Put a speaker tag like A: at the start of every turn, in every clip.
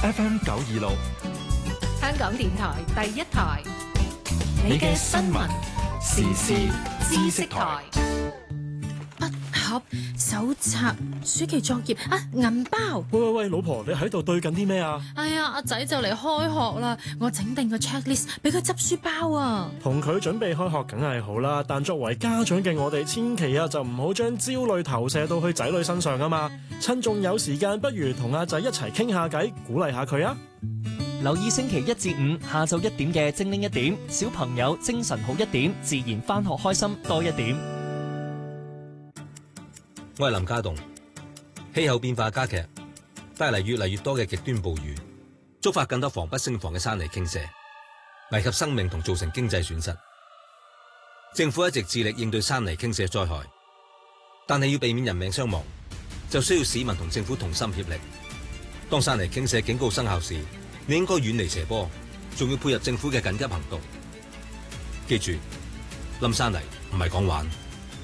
A: FM 926，
B: 香港電台第一台，
A: 你嘅新聞時事知識台。
C: 筆盒、手冊、暑期作業啊，銀包。
D: 喂，老婆，你喺度對緊啲咩啊？
C: 哎呀，阿仔就嚟開學啦，我整定個 checklist 俾佢執書包啊。
D: 同佢準備開學梗係好啦，但作為家長嘅我哋，千祈就唔好將焦慮投射到去仔女身上啊嘛。趁仲有時間，不如同阿仔一齊傾下偈，鼓勵下佢啊！
E: 留意星期一至五下晝1點嘅精靈一點，小朋友精神好一點，自然返學開心多一點。
F: 我係林家棟。氣候變化加劇，帶嚟越嚟越多嘅極端暴雨，觸發更多防不勝防嘅山泥傾瀉，危及生命同造成經濟損失。政府一直致力應對山泥傾瀉災害，但係要避免人命傷亡，就需要市民同政府同心協力。當山泥傾瀉警告生效時，你應該遠離斜坡，仲要配合政府嘅緊急行動。記住，冧山泥唔係講玩。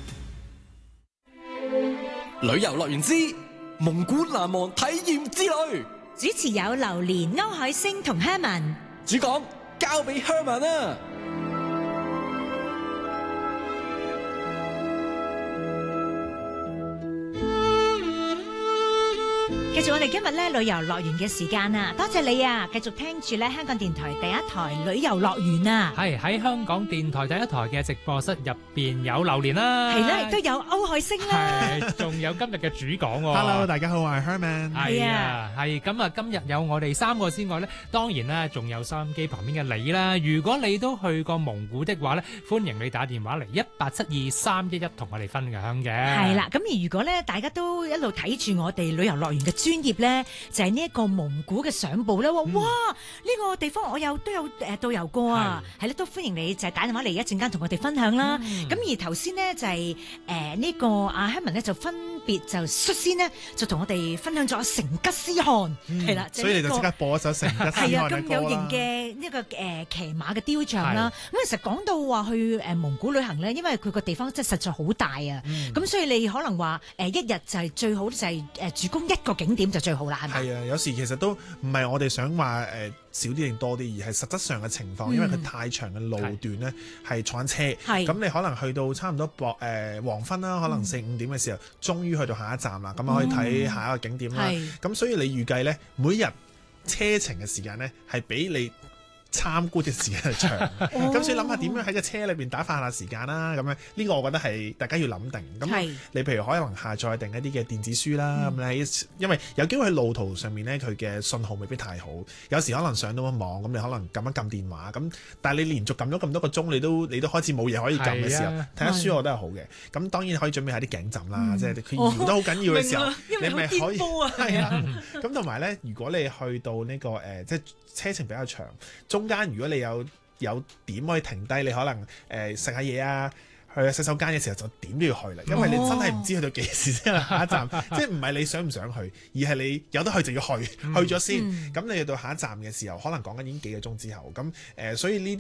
A: 旅遊樂園之蒙古難忘體驗之旅，
G: 主持有榴蓮、歐海星同 Herman，
A: 主講交俾 Herman 啊！
G: 繼續我哋今日咧旅遊樂園嘅時間啊，多謝你啊！繼續聽住咧香港電台第一台旅遊樂園啊，
H: 係喺香港電台第一台嘅直播室入邊有榴蓮啦，
G: 係啦，亦都有歐海星啦，
H: 係仲有今日嘅主講喎。
I: Hello， 大家好，我係 Herman。
H: 係啊，係咁啊！今日有我哋3個之外咧，當然啦，仲有收音機旁邊嘅你啦。如果你都去過蒙古的話咧，歡迎你打電話嚟1872-311同我哋分享嘅。
G: 係啦，咁而如果咧大家都一路睇住我哋旅遊樂園嘅專業咧，就係呢一個蒙古嘅相簿咧，哇！呢個地方我都有導遊過啊，係咧，都歡迎你就係打電話嚟一陣間同我哋分享啦。咁而頭先呢，就係呢個阿 Herman 咧就分別就率先呢，就同我哋分享咗成吉思汗係啦，
I: 所以你就即刻播一首成吉思汗嘅歌啦。係啊，
G: 咁有型嘅呢個騎馬嘅雕像啦。咁其實講到話去蒙古旅行咧，因為佢個地方真係實在好大啊，咁所以你可能話一日就係最好就係主攻一個景點就最好啦，係咪？
I: 係啊，有時其實都唔係我哋想話少啲定多啲，而係實質上嘅情況，因為佢太長嘅路段咧係坐緊車，咁你可能去到差唔多黃昏啦，可能4-5點嘅時候，終於去到下一站啦，咁可以睇下一個景點啦。咁所以你預計咧，每日車程嘅時間咧係比你參觀嘅時間係長，咁所以諗下點樣喺個車裏邊打發下時間啦。咁樣呢個我覺得係大家要諗定。咁你譬如可能下載定一啲嘅電子書啦，咁因為有機會喺路途上面咧，佢嘅信號未必太好，有時可能上到個網，咁你可能撳一撳電話，咁但係你連續撳咗咁多個鐘，你都開始冇嘢可以撳嘅時候，睇下書我覺得係好嘅。咁當然可以準備下啲頸枕啦，即係佢搖得好緊要嘅時候，你咪可以係啊。咁同埋咧，如果你去到呢個即係車程比較長，中間如果你有點可以停低，你可能食下嘢啊，去洗手間嘅時候就點都要去啦，因為你真係唔知去到幾時先係下一站，即係唔係你想唔想去，而係你有得去就要去咗先。咁你去到下一站嘅時候，可能講緊已經幾個鐘之後，咁所以呢啲